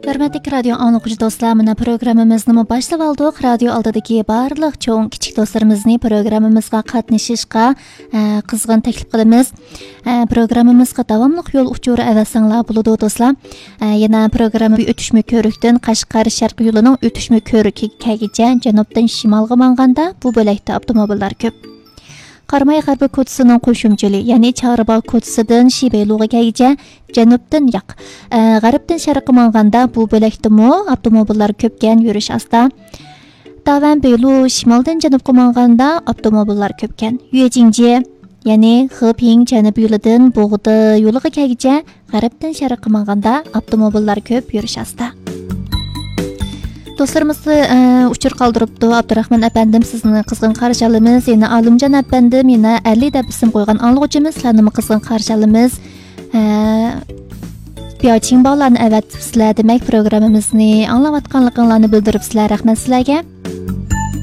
Hörmətli radio anlıqçı dostlar, mana proqramımızı başlab aldıq. Radio aldadagi barlıq çoğun kiçik dostlarımızı proqramımızga qatnashishga qizg'in taklif qilamiz. Proqramımızga davamlıq yol uçuru əvəsənlər buludu dostlar. Yana proqramı ötüşmü körükdən Qashqar Sharq yo'lining ötüşmü körükigacha janubdan shimolga manganda bu bo'lakda avtomobillar ko'p. Qarmay G'arbi ko'chasining qo'shimchali, ya'ni Chag'ribog' ko'chasidan Shibaylugacha janubdan g'arbdan sharqqa manganda bu bo'lakdimi avtomobillar ko'pgan yurish asta. Davan Beylu shimoldan janubga manganda avtomobillar ko'pgan. Yujingji, ya'ni Xiping janub yo'lidan Bo'g'di yo'ligacha g'arbdan sharqqa manganda avtomobillar ko'p yurish asta. Dostlarımızı uçur qaldırıbdı. Abdurrahman əpəndim sizni qızğın qarşılamız. Yine Alimcan əpəndim, yine 50 dəb isim qoyğan anlıqçımız sizlarni qızğın qarşılamız. Biyaçin bağlarını əvət sizlər demək proqramımızı anlavatqanlıqlarını bildirib sizlər rəhmət sizlərə.